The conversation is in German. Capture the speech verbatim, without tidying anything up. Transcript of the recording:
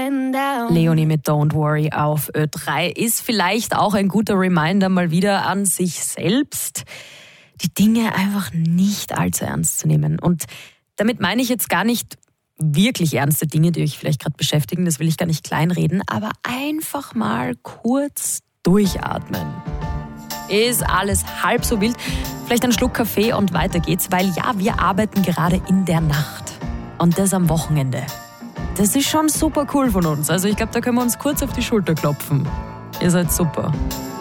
Leonie mit Don't Worry auf Ö drei ist vielleicht auch ein guter Reminder mal wieder an sich selbst, die Dinge einfach nicht allzu ernst zu nehmen. Und damit meine ich jetzt gar nicht wirklich ernste Dinge, die euch vielleicht gerade beschäftigen, das will ich gar nicht kleinreden, aber einfach mal kurz durchatmen. Ist alles halb so wild. Vielleicht ein Schluck Kaffee und weiter geht's, weil ja, wir arbeiten gerade in der Nacht. Und das am Wochenende. Das ist schon super cool von uns. Also ich glaube, da können wir uns kurz auf die Schulter klopfen. Ihr seid super.